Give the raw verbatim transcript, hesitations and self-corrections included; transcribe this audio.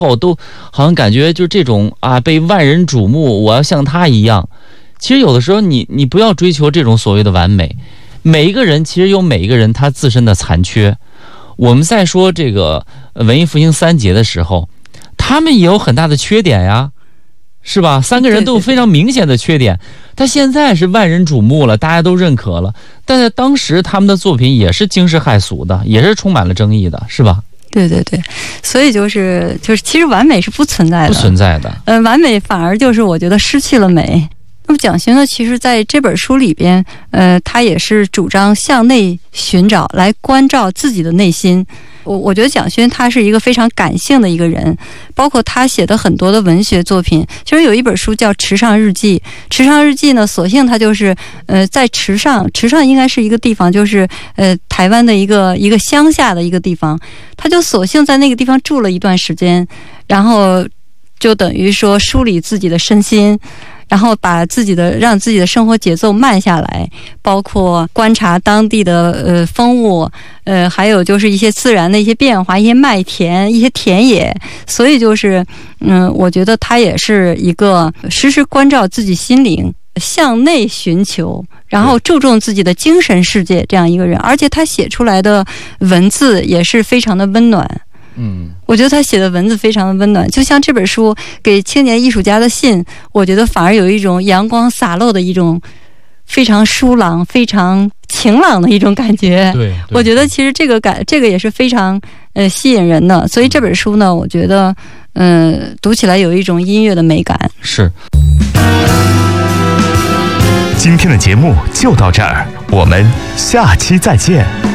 后都好像感觉就这种啊被万人瞩目，我要像他一样。其实有的时候你你不要追求这种所谓的完美，每一个人其实有每一个人他自身的残缺。我们在说这个文艺复兴三杰的时候，他们也有很大的缺点呀，是吧？三个人都有非常明显的缺点。他现在是万人瞩目了，大家都认可了，但在当时他们的作品也是惊世骇俗的，也是充满了争议的，是吧？ 对对对，所以就是就是，其实完美是不存在的， 不存在的。 嗯、呃，完美反而就是我觉得失去了美。那么蒋勋呢，其实在这本书里边，呃，他也是主张向内寻找，来关照自己的内心。我我觉得蒋勋他是一个非常感性的一个人，包括他写的很多的文学作品。其实有一本书叫《池上日记》，《池上日记》呢，所幸他就是呃在池上，池上应该是一个地方，就是呃台湾的一个一个乡下的一个地方，他就索性在那个地方住了一段时间，然后就等于说梳理自己的身心。然后把自己的让自己的生活节奏慢下来，包括观察当地的呃风物，呃还有就是一些自然的一些变化，一些麦田，一些田野。所以就是嗯，我觉得他也是一个时时关照自己心灵，向内寻求，然后注重自己的精神世界这样一个人。而且他写出来的文字也是非常的温暖。 嗯， 我觉得他写的文字非常的温暖，就像这本书给青年艺术家的信，我觉得反而有一种阳光洒落的一种非常舒朗、非常晴朗的一种感觉。 对， 我觉得其实这个感，这个也是非常呃吸引人的。所以这本书呢，我觉得嗯、呃，读起来有一种音乐的美感。 是。 今天的节目就到这儿，我们下期再见。